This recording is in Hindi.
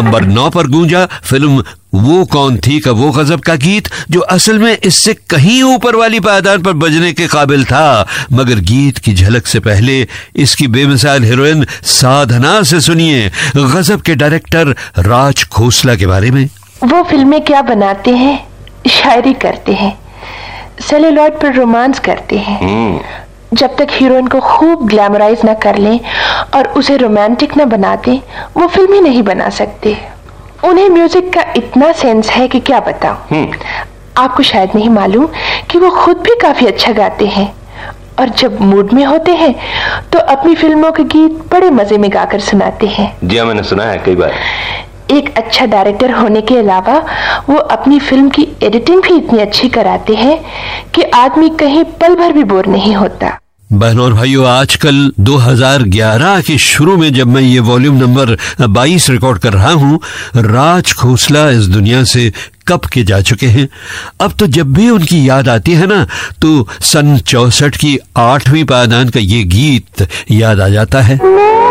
नंबर 9 पर गूंजा फिल्म वो कौन थी का वो गजब का गीत, जो असल में इससे कहीं ऊपर वाली पायदान पर बजने के काबिल था, मगर गीत की झलक से पहले इसकी बेमिसाल हीरोइन साधना से सुनिए गजब के डायरेक्टर राज खोसला के बारे में। वो फिल्में क्या बनाते हैं, शायरी करते हैं, सेलुलॉइड पर रोमांस करते हैं। जब तक हीरोइन को खूब ग्लैमराइज ना कर लें और उसे रोमांटिक ना बना दें, वो फिल्म ही नहीं बना सकते। उन्हें म्यूजिक का इतना सेंस है कि क्या बताऊं। आपको शायद नहीं मालूम कि वो खुद भी काफी अच्छा गाते हैं, और जब मूड में होते हैं तो अपनी फिल्मों के गीत बड़े मजे में गाकर सुनाते हैं। जी हाँ, मैंने सुना है कई बार। एक अच्छा डायरेक्टर होने के अलावा वो अपनी फिल्म की एडिटिंग भी इतनी अच्छी कराते हैं कि आदमी कहीं पल भर भी बोर नहीं होता। बहनों और भाइयों, आजकल 2011 के शुरू में जब मैं ये वॉल्यूम नंबर 22 रिकॉर्ड कर रहा हूँ, राज खोसला इस दुनिया से कब के जा चुके हैं। अब तो जब भी उनकी याद आती है ना, तो सन 64 की 8वीं पायदान का ये गीत याद आ जाता है।